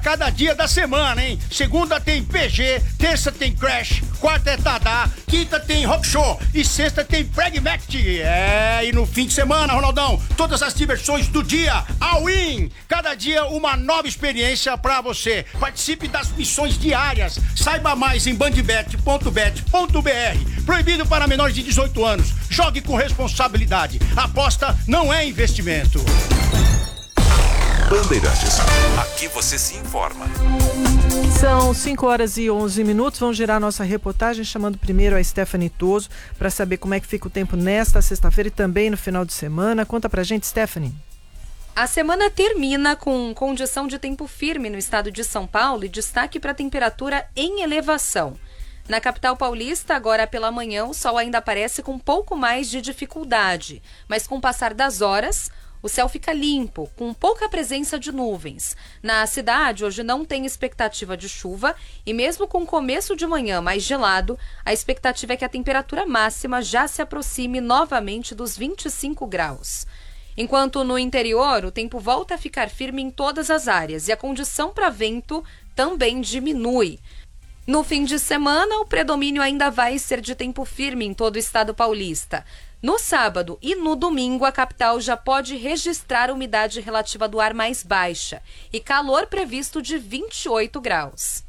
cada dia da semana, hein? Segunda tem PG, terça tem Crash, quarta é Tadá, quinta tem Rock Show e sexta tem Pragmatic. E no fim de semana, Ronaldão, todas as diversões do dia, all-in. Cada dia uma nova experiência pra você. Participe das missões diárias. Saiba mais em bandbet.bet.br. Proibido para menores de 18 anos. Jogue com responsabilidade. Aposta não é investimento. Bandeirantes, aqui você se informa. São 5h11. Vamos girar nossa reportagem, chamando primeiro a Stephanie Toso para saber como é que fica o tempo nesta sexta-feira e também no final de semana. Conta pra gente, Stephanie. A semana termina com condição de tempo firme no estado de São Paulo e destaque para a temperatura em elevação. Na capital paulista, agora pela manhã, o sol ainda aparece com um pouco mais de dificuldade, mas com o passar das horas, o céu fica limpo, com pouca presença de nuvens. Na cidade, hoje não tem expectativa de chuva e mesmo com o começo de manhã mais gelado, a expectativa é que a temperatura máxima já se aproxime novamente dos 25 graus. Enquanto no interior, o tempo volta a ficar firme em todas as áreas e a condição para vento também diminui. No fim de semana, o predomínio ainda vai ser de tempo firme em todo o estado paulista. No sábado e no domingo, a capital já pode registrar umidade relativa do ar mais baixa e calor previsto de 28 graus.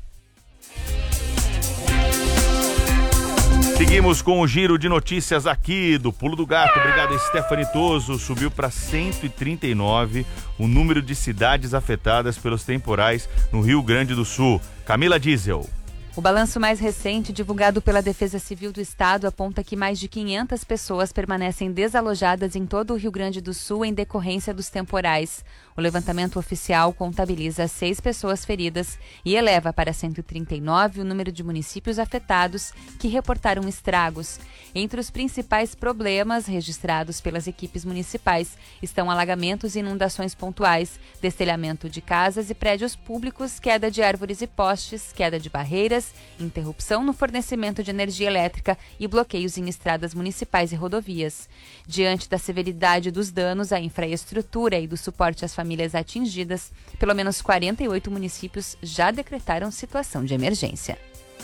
Seguimos com o giro de notícias aqui do Pulo do Gato. Obrigado, Stephanie Toso. Subiu para 139 o número de cidades afetadas pelos temporais no Rio Grande do Sul. Camila Diesel. O balanço mais recente, divulgado pela Defesa Civil do Estado, aponta que mais de 500 pessoas permanecem desalojadas em todo o Rio Grande do Sul em decorrência dos temporais. O levantamento oficial contabiliza 6 pessoas feridas e eleva para 139 o número de municípios afetados que reportaram estragos. Entre os principais problemas registrados pelas equipes municipais estão alagamentos e inundações pontuais, destelhamento de casas e prédios públicos, queda de árvores e postes, queda de barreiras, interrupção no fornecimento de energia elétrica e bloqueios em estradas municipais e rodovias. Diante da severidade dos danos à infraestrutura e do suporte às famílias atingidas, pelo menos 48 municípios já decretaram situação de emergência.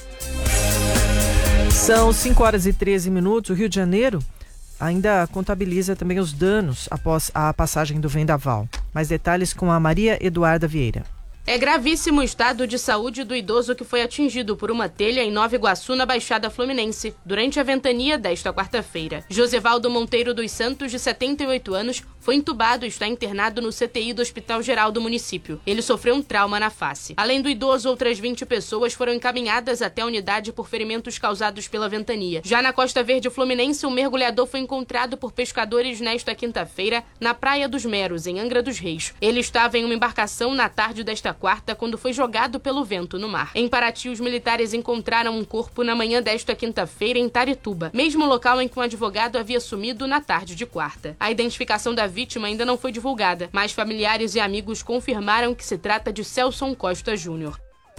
São 5h13. O Rio de Janeiro ainda contabiliza também os danos após a passagem do vendaval. Mais detalhes com a Maria Eduarda Vieira. É gravíssimo o estado de saúde do idoso que foi atingido por uma telha em Nova Iguaçu, na Baixada Fluminense, durante a ventania desta quarta-feira. Josevaldo Monteiro dos Santos, de 78 anos, foi entubado e está internado no CTI do Hospital Geral do município. Ele sofreu um trauma na face. Além do idoso, outras 20 pessoas foram encaminhadas até a unidade por ferimentos causados pela ventania. Já na Costa Verde Fluminense, um mergulhador foi encontrado por pescadores nesta quinta-feira na Praia dos Meros, em Angra dos Reis. Ele estava em uma embarcação na tarde desta quarta, quando foi jogado pelo vento no mar. Em Paraty, os militares encontraram um corpo na manhã desta quinta-feira em Itarituba, mesmo local em que um advogado havia sumido na tarde de quarta. A identificação da vítima ainda não foi divulgada, mas familiares e amigos confirmaram que se trata de Celson Costa Júnior.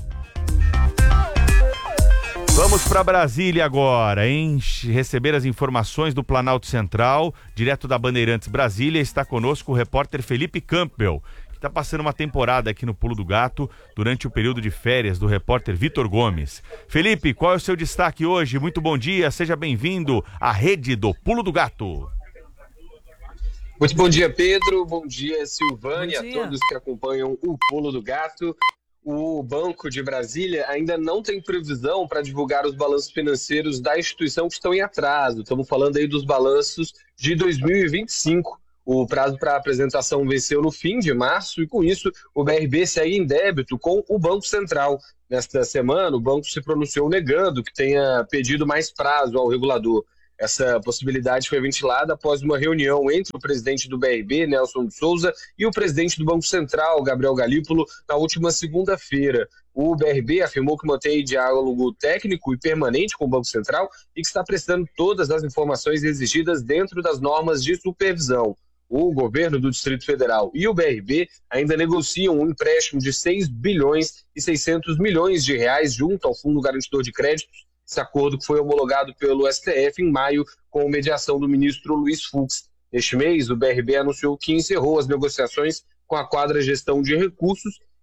Vamos para Brasília agora, hein? Receber as informações do Planalto Central, direto da Bandeirantes Brasília. Está conosco o repórter Felipe Campbell, que está passando uma temporada aqui no Pulo do Gato durante o período de férias do repórter Vitor Gomes. Felipe, qual é o seu destaque hoje? Muito bom dia, seja bem-vindo à rede do Pulo do Gato. Muito bom dia, Pedro. Bom dia, Silvânia, a todos que acompanham o Pulo do Gato. O Banco de Brasília ainda não tem previsão para divulgar os balanços financeiros da instituição que estão em atraso. Estamos falando aí dos balanços de 2025. O prazo para apresentação venceu no fim de março e, com isso, o BRB segue em débito com o Banco Central. Nesta semana, o banco se pronunciou negando que tenha pedido mais prazo ao regulador. Essa possibilidade foi ventilada após uma reunião entre o presidente do BRB, Nelson de Souza, e o presidente do Banco Central, Gabriel Galípolo, na última segunda-feira. O BRB afirmou que mantém diálogo técnico e permanente com o Banco Central e que está prestando todas as informações exigidas dentro das normas de supervisão. O governo do Distrito Federal e o BRB ainda negociam um empréstimo de 6 bilhões e 600 milhões de reais junto ao Fundo Garantidor de Créditos. Esse acordo que foi homologado pelo STF em maio com mediação do ministro Luiz Fux. Neste mês, o BRB anunciou que encerrou as negociações com a Quadra Gestão de Recursos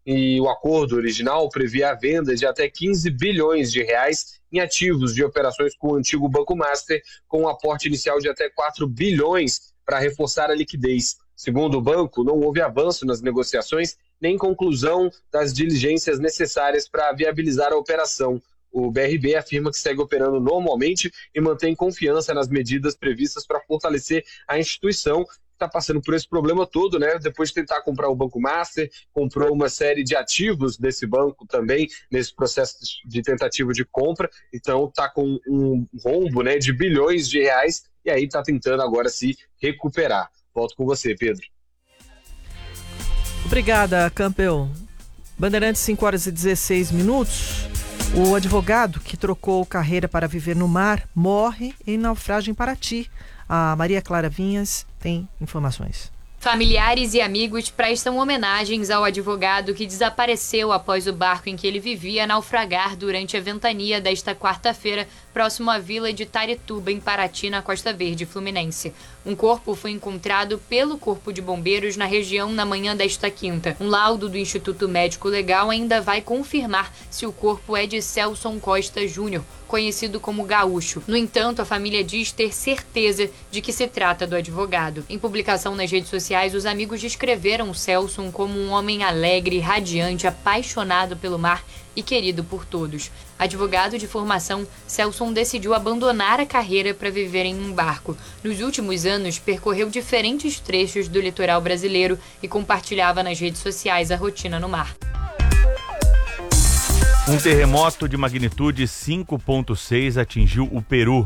E o acordo original previa a venda de até 15 bilhões de reais em ativos de operações com o antigo Banco Master, com um aporte inicial de até 4 bilhões para reforçar a liquidez. Segundo o banco, não houve avanço nas negociações nem conclusão das diligências necessárias para viabilizar a operação. O BRB afirma que segue operando normalmente e mantém confiança nas medidas previstas para fortalecer a instituição, está passando por esse problema todo, né? Depois de tentar comprar o Banco Master, comprou uma série de ativos desse banco também, nesse processo de tentativa de compra, então está com um rombo, né, de bilhões de reais, e aí está tentando agora se recuperar. Volto com você, Pedro. Obrigada, Campbell. Bandeirantes, 5h16. O advogado que trocou carreira para viver no mar morre em naufrágio em Paraty. A Maria Clara Vinhas tem informações. Familiares e amigos prestam homenagens ao advogado que desapareceu após o barco em que ele vivia naufragar durante a ventania desta quarta-feira, próximo à vila de Taretuba, em Paraty, na Costa Verde Fluminense. Um corpo foi encontrado pelo Corpo de Bombeiros na região na manhã desta quinta. Um laudo do Instituto Médico Legal ainda vai confirmar se o corpo é de Celson Costa Júnior, conhecido como Gaúcho. No entanto, a família diz ter certeza de que se trata do advogado. Em publicação nas redes sociais, os amigos descreveram o Celson como um homem alegre, radiante, apaixonado pelo mar e querido por todos. Advogado de formação, Celson decidiu abandonar a carreira para viver em um barco. Nos últimos anos, percorreu diferentes trechos do litoral brasileiro e compartilhava nas redes sociais a rotina no mar. Um terremoto de magnitude 5,6 atingiu o Peru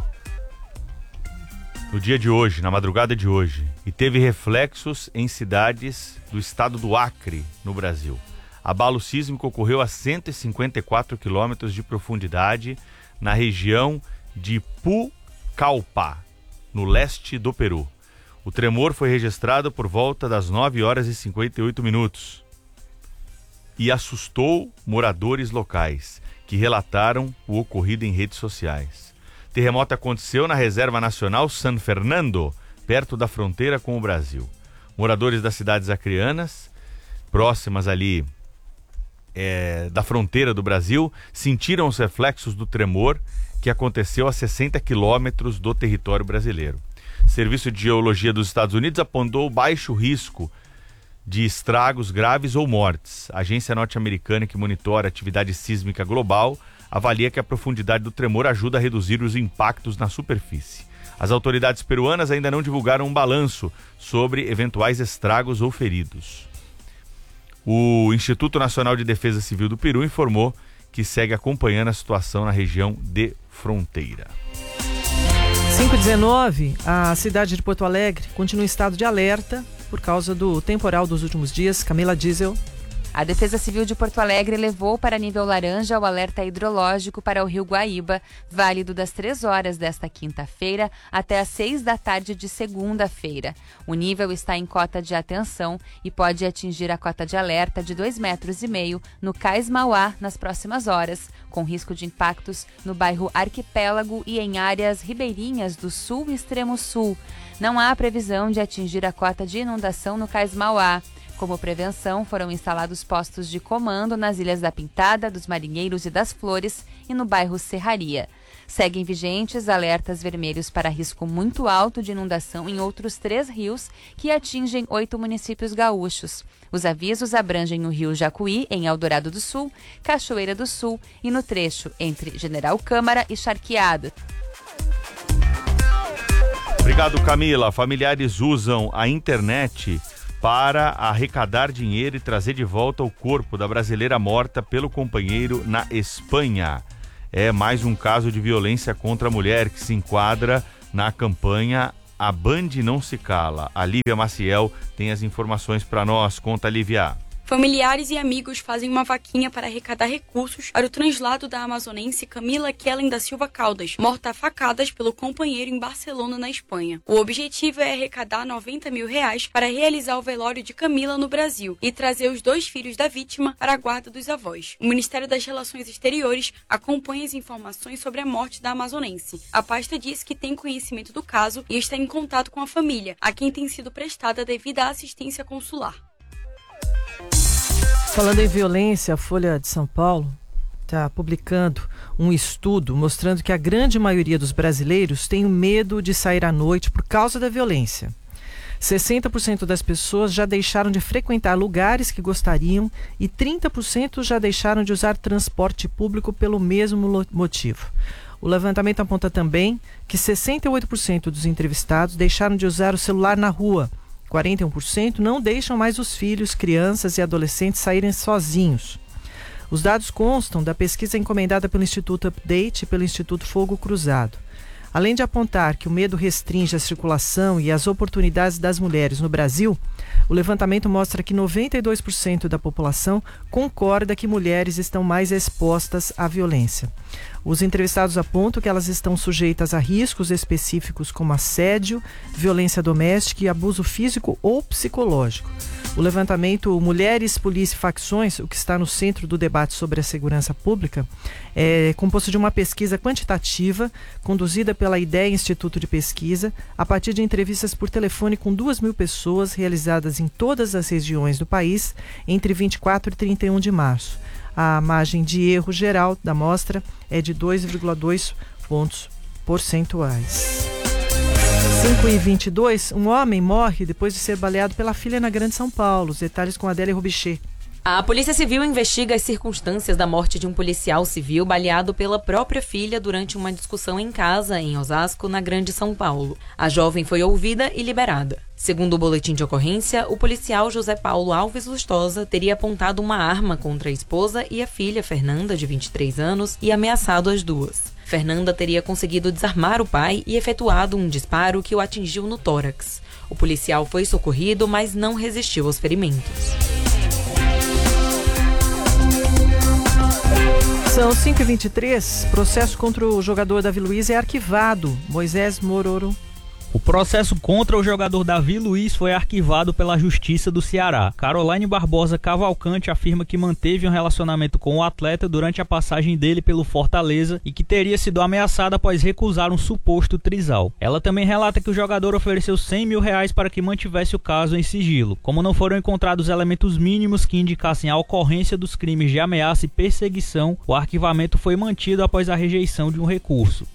no dia de hoje, na madrugada de hoje, e teve reflexos em cidades do estado do Acre, no Brasil. Abalo sísmico ocorreu a 154 quilômetros de profundidade na região de Pucallpa, no leste do Peru. O tremor foi registrado por volta das 9h58 e assustou moradores locais, que relataram o ocorrido em redes sociais. O terremoto aconteceu na Reserva Nacional San Fernando, perto da fronteira com o Brasil. Moradores das cidades acreanas, próximas ali da fronteira do Brasil, sentiram os reflexos do tremor que aconteceu a 60 quilômetros do território brasileiro. O Serviço de Geologia dos Estados Unidos apontou baixo risco de estragos graves ou mortes. A agência norte-americana que monitora a atividade sísmica global avalia que a profundidade do tremor ajuda a reduzir os impactos na superfície. As autoridades peruanas ainda não divulgaram um balanço sobre eventuais estragos ou feridos. O Instituto Nacional de Defesa Civil do Peru informou que segue acompanhando a situação na região de fronteira. 5h19, a cidade de Porto Alegre continua em estado de alerta por causa do temporal dos últimos dias. Camila Diesel. A Defesa Civil de Porto Alegre levou para nível laranja o alerta hidrológico para o Rio Guaíba, válido das 3 horas desta quinta-feira até às 6 da tarde de segunda-feira. O nível está em cota de atenção e pode atingir a cota de alerta de 2,5 metros no Cais Mauá nas próximas horas, com risco de impactos no bairro Arquipélago e em áreas ribeirinhas do sul e extremo sul. Não há previsão de atingir a cota de inundação no Cais Mauá. Como prevenção, foram instalados postos de comando nas Ilhas da Pintada, dos Marinheiros e das Flores e no bairro Serraria. Seguem vigentes alertas vermelhos para risco muito alto de inundação em outros 3 rios que atingem 8 municípios gaúchos. Os avisos abrangem o rio Jacuí, em Eldorado do Sul, Cachoeira do Sul e no trecho entre General Câmara e Charqueado. Obrigado, Camila. Familiares usam a internet para arrecadar dinheiro e trazer de volta o corpo da brasileira morta pelo companheiro na Espanha. É mais um caso de violência contra a mulher que se enquadra na campanha A Band Não Se Cala. A Lívia Maciel tem as informações para nós. Conta, Lívia. Familiares e amigos fazem uma vaquinha para arrecadar recursos para o translado da amazonense Camila Kellen da Silva Caldas, morta a facadas pelo companheiro em Barcelona, na Espanha. O objetivo é arrecadar R$90 mil para realizar o velório de Camila no Brasil e trazer os 2 filhos da vítima para a guarda dos avós. O Ministério das Relações Exteriores acompanha as informações sobre a morte da amazonense. A pasta diz que tem conhecimento do caso e está em contato com a família, a quem tem sido prestada a devida assistência consular. Falando em violência, a Folha de São Paulo está publicando um estudo mostrando que a grande maioria dos brasileiros tem medo de sair à noite por causa da violência. 60% das pessoas já deixaram de frequentar lugares que gostariam e 30% já deixaram de usar transporte público pelo mesmo motivo. O levantamento aponta também que 68% dos entrevistados deixaram de usar o celular na rua. 41% não deixam mais os filhos, crianças e adolescentes saírem sozinhos. Os dados constam da pesquisa encomendada pelo Instituto Update e pelo Instituto Fogo Cruzado. Além de apontar que o medo restringe a circulação e as oportunidades das mulheres no Brasil, o levantamento mostra que 92% da população concorda que mulheres estão mais expostas à violência. Os entrevistados apontam que elas estão sujeitas a riscos específicos como assédio, violência doméstica e abuso físico ou psicológico. O levantamento Mulheres, Polícia e Facções, o que está no centro do debate sobre a segurança pública, é composto de uma pesquisa quantitativa conduzida pela IDEA Instituto de Pesquisa, a partir de entrevistas por telefone com 2.000 pessoas realizadas em todas as regiões do país entre 24 e 31 de março. A margem de erro geral da amostra é de 2,2 pontos percentuais. 5h22, um homem morre depois de ser baleado pela filha na Grande São Paulo. Os detalhes com Adélia Rubichê. A Polícia Civil investiga as circunstâncias da morte de um policial civil baleado pela própria filha durante uma discussão em casa, em Osasco, na Grande São Paulo. A jovem foi ouvida e liberada. Segundo o boletim de ocorrência, o policial José Paulo Alves Lustosa teria apontado uma arma contra a esposa e a filha, Fernanda, de 23 anos, e ameaçado as duas. Fernanda teria conseguido desarmar o pai e efetuado um disparo que o atingiu no tórax. O policial foi socorrido, mas não resistiu aos ferimentos. São 5h23, processo contra o jogador Davi Luiz é arquivado. Moisés Mororo. O processo contra o jogador Davi Luiz foi arquivado pela Justiça do Ceará. Caroline Barbosa Cavalcante afirma que manteve um relacionamento com o atleta durante a passagem dele pelo Fortaleza e que teria sido ameaçada após recusar um suposto trisal. Ela também relata que o jogador ofereceu R$100 mil para que mantivesse o caso em sigilo. Como não foram encontrados elementos mínimos que indicassem a ocorrência dos crimes de ameaça e perseguição, o arquivamento foi mantido após a rejeição de um recurso.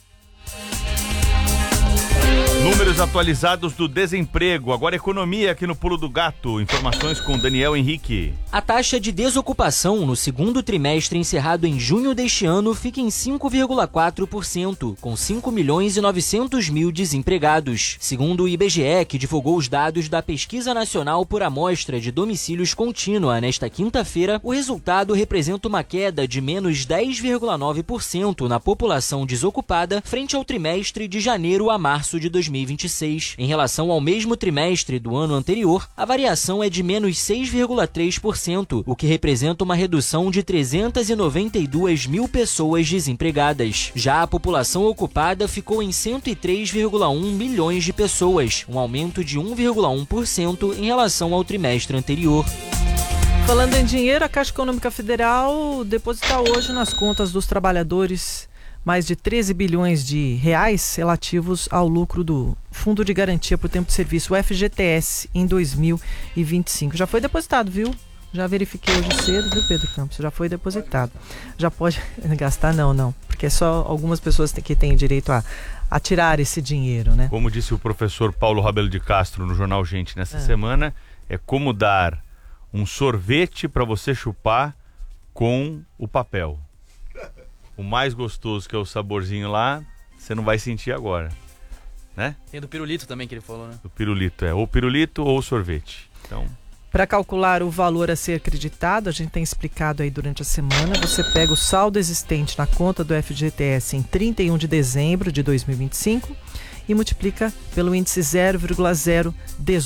Números atualizados do desemprego, agora economia aqui no Pulo do Gato. Informações com Daniel Henrique. A taxa de desocupação no segundo trimestre encerrado em junho deste ano fica em 5,4%, com 5.900.000 desempregados. Segundo o IBGE, que divulgou os dados da Pesquisa Nacional por Amostra de Domicílios Contínua nesta quinta-feira, o resultado representa uma queda de menos 10,9% na população desocupada frente ao trimestre de janeiro a março de 2026. Em relação ao mesmo trimestre do ano anterior, a variação é de menos 6,3%, o que representa uma redução de 392 mil pessoas desempregadas. Já a população ocupada ficou em 103,1 milhões de pessoas, um aumento de 1,1% em relação ao trimestre anterior. Falando em dinheiro, a Caixa Econômica Federal deposita hoje nas contas dos trabalhadores mais de 13 bilhões de reais relativos ao lucro do Fundo de Garantia por Tempo de Serviço, o FGTS, em 2025. Já foi depositado, viu? Já verifiquei hoje cedo, viu, Pedro Campos? Já foi depositado. Já pode gastar? Não. Porque é só algumas pessoas que têm direito a tirar esse dinheiro, né? Como disse o professor Paulo Rabelo de Castro no Jornal Gente nessa semana, é como dar um sorvete para você chupar com o papel. O mais gostoso, que é o saborzinho lá, você não vai sentir agora, né? Tem do pirulito também que ele falou, né? Do pirulito, ou pirulito ou sorvete. Então, para calcular o valor a ser acreditado, a gente tem explicado aí durante a semana, você pega o saldo existente na conta do FGTS em 31 de dezembro de 2025 e multiplica pelo índice 0,018.